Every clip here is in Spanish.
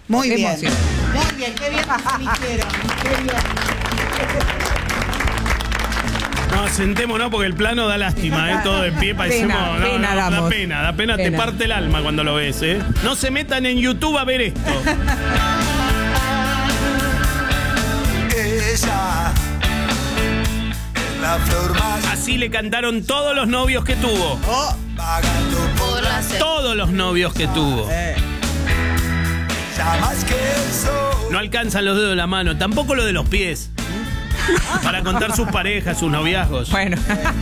Muy bien. Emoción. Muy bien, qué bien que se eligieron. Qué bien. No, sentémonos porque el plano da lástima, todo de pie parecemos. Pena damos. Da pena, te parte el alma cuando lo ves, ¿eh? No se metan en YouTube a ver esto. Ella es la flor más Así le cantaron todos los novios que tuvo. vagando por la Todos los novios que tuvo. llamas que el sol. No alcanzan los dedos de la mano, tampoco lo de los pies. Para contar sus parejas, sus noviazgos. Bueno.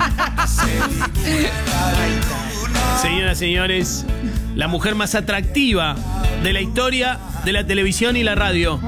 Señoras, señores, la mujer más atractiva de la historia de la televisión y la radio.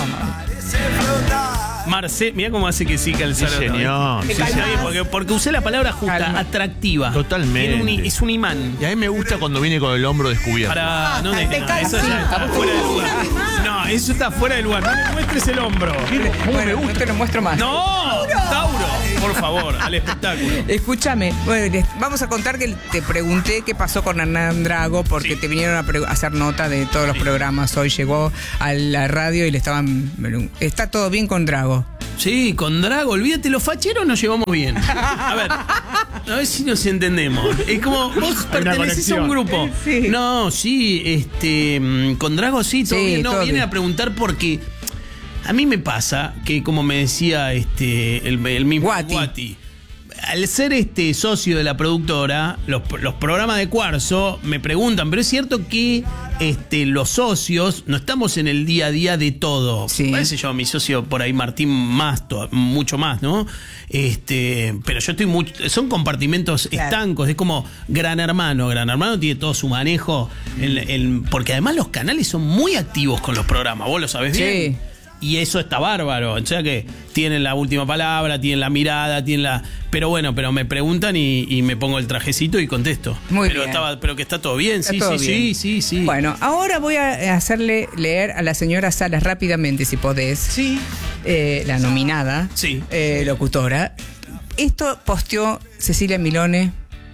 Marce, mira cómo hace que sí calzar. Sí, señor. Sí, porque usé la palabra justa, Calma. atractiva. Totalmente. Es un imán. Y a mí me gusta cuando viene con el hombro descubierto. Eso ya está fuera de lugar. No, eso está fuera de lugar. No me muestres el hombro. Bueno, no te lo muestro más. ¡No! ¡Tauro! Por favor, al espectáculo. Escúchame, bueno, vamos a contar que te pregunté qué pasó con Hernán Drago porque Sí. te vinieron a hacer nota de todos los programas. Hoy llegó a la radio y le estaban... Está todo bien con Drago. Sí, con Drago, olvídate, los facheros nos llevamos bien. A ver si nos entendemos. Es como vos perteneces a un grupo. Sí. No, sí, con Drago sí, todo Sí, bien. No, todo viene bien. a preguntar porque a mí me pasa que, como me decía el mismo Guati, al ser socio de la productora, los programas de Cuarzo me preguntan, pero es cierto que los socios no estamos en el día a día de todo. Sí. Parece yo, mi socio por ahí, Martín, mucho más, ¿no? Pero yo estoy son compartimentos estancos, es como Gran Hermano. Gran Hermano tiene todo su manejo, porque además los canales son muy activos con los programas, vos lo sabés bien. Sí. Y eso está bárbaro, o sea que tienen la última palabra, tienen la mirada, pero me preguntan y me pongo el trajecito y contesto. Muy pero bien. Pero que está todo bien, Está sí, todo sí, bien. sí. Bueno, ahora voy a hacerle leer a la señora Salas rápidamente, si podés. Sí. La nominada. Sí. Locutora. Esto posteó Cecilia Milone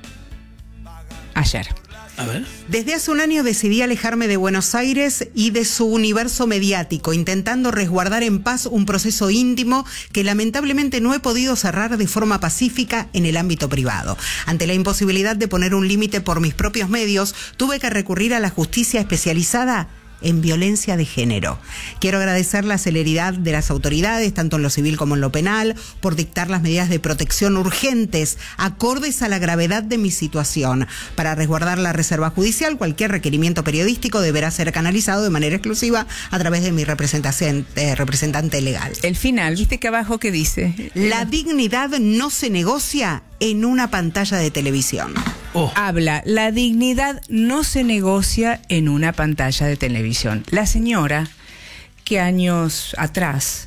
ayer. A ver. Desde hace un año decidí alejarme de Buenos Aires y de su universo mediático, intentando resguardar en paz un proceso íntimo que lamentablemente no he podido cerrar de forma pacífica en el ámbito privado. Ante la imposibilidad de poner un límite por mis propios medios, tuve que recurrir a la justicia especializada en violencia de género. Quiero agradecer la celeridad de las autoridades, tanto en lo civil como en lo penal, por dictar las medidas de protección urgentes, acordes a la gravedad de mi situación. Para resguardar la reserva judicial, cualquier requerimiento periodístico deberá ser canalizado de manera exclusiva a través de mi representante legal. El final, ¿viste que abajo qué dice? La dignidad no se negocia en una pantalla de televisión. Habla, la dignidad no se negocia en una pantalla de televisión. La señora que años atrás,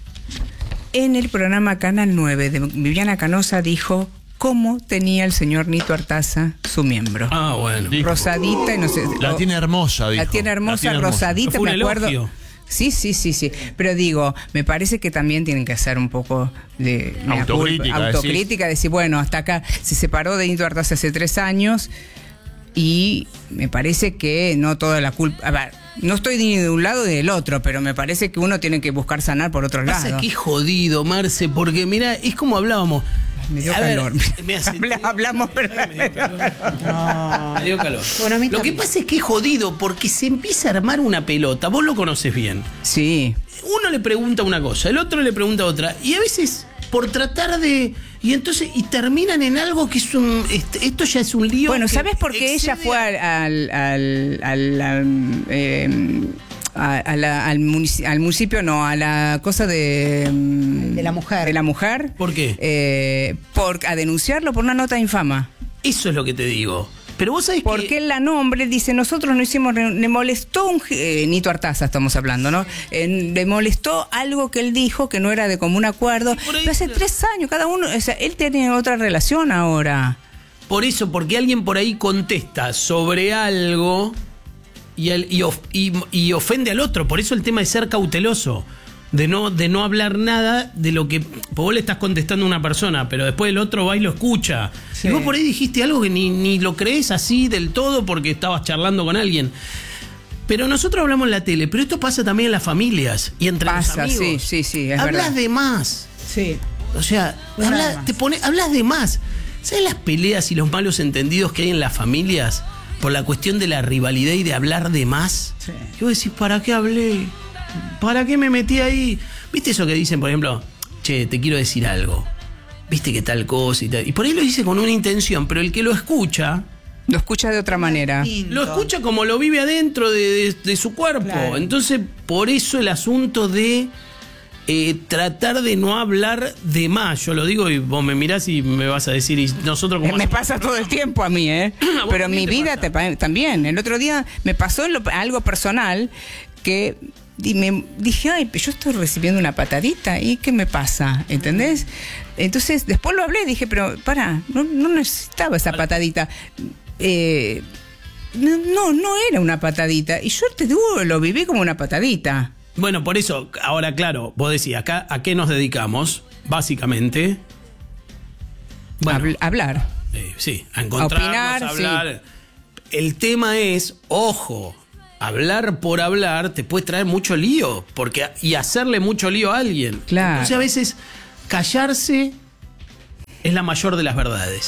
en el programa Canal 9 de Viviana Canosa, dijo cómo tenía el señor Nito Artaza su miembro. Ah, bueno. Dijo. Rosadita y no sé. La tiene hermosa, dijo. La tiene hermosa, rosadita, Fue un me acuerdo. elogio. Sí. Pero digo, me parece que también tienen que hacer un poco de autocrítica, decir, bueno, hasta acá se separó de Nito Artaza hace 3 años y me parece que no toda la culpa. A ver, no estoy ni de un lado ni del otro, pero me parece que uno tiene que buscar sanar por otro lado. Pasa que es jodido, Marce, porque mira, es como hablábamos. Me dio A ver, calor. Hablamos, pero Me dio calor. Bueno, a mí Lo que también. pasa es que es jodido porque se empieza a armar una pelota. Vos lo conoces bien. Sí. Uno le pregunta una cosa, el otro le pregunta otra. Y a veces, por tratar de... Y terminan en algo que es esto ya es un lío. Bueno, que ¿sabes por qué ella excede fue al municipio, no, a la cosa de la mujer. De la mujer. ¿Por qué? A denunciarlo por una nota infama. Eso es lo que te digo. Pero vos sabés Porque que... él la nombre, dice, nosotros no hicimos, le molestó Nito Artaza, estamos hablando, ¿no? Le molestó algo que él dijo que no era de común acuerdo. Pero hace 3 años, cada uno, o sea, él tiene otra relación ahora. Por eso, porque alguien por ahí contesta sobre algo y ofende al otro. Por eso el tema de ser cauteloso. De no hablar nada de lo que vos le estás contestando a una persona, pero después el otro va y lo escucha. Sí. Y vos por ahí dijiste algo que ni lo crees así del todo porque estabas charlando con alguien. Pero nosotros hablamos en la tele, pero esto pasa también en las familias y entre los amigos. Sí, es hablas verdad. de más. Sí. O sea, hablas de más. ¿Sabes las peleas y los malos entendidos que hay en las familias por la cuestión de la rivalidad y de hablar de más? Sí. Y vos decís, ¿para qué hablé? ¿Para qué me metí ahí? ¿Viste eso que dicen, por ejemplo, che, te quiero decir algo? ¿Viste que tal cosa y tal? Y por ahí lo dice con una intención, pero el que lo escucha de otra manera. lo escucha como lo vive adentro de su cuerpo. Claro. Entonces, por eso el asunto de tratar de no hablar de más. Yo lo digo y vos me mirás y me vas a decir, y nosotros como Me pasa todo el tiempo a mí, pero en mi vida también. El otro día me pasó algo personal que me dije, ay, yo estoy recibiendo una patadita, ¿y qué me pasa? ¿Entendés? Entonces, después lo hablé, dije, pero no necesitaba esa patadita. No era una patadita. Y yo te digo, lo viví como una patadita. Bueno, por eso, ahora claro, vos decís, acá ¿a qué nos dedicamos? Básicamente, bueno, Hablar. Sí, a encontrarnos, opinar, a hablar. Sí. El tema es, ojo, hablar por hablar te puede traer mucho lío, y hacerle mucho lío a alguien. Claro. Entonces a veces callarse es la mayor de las verdades.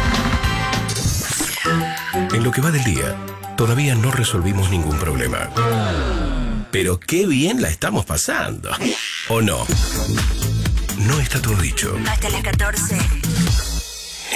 En lo que va del día, todavía no resolvimos ningún problema. Pero qué bien la estamos pasando. ¿O no? No está todo dicho. Hasta las 14.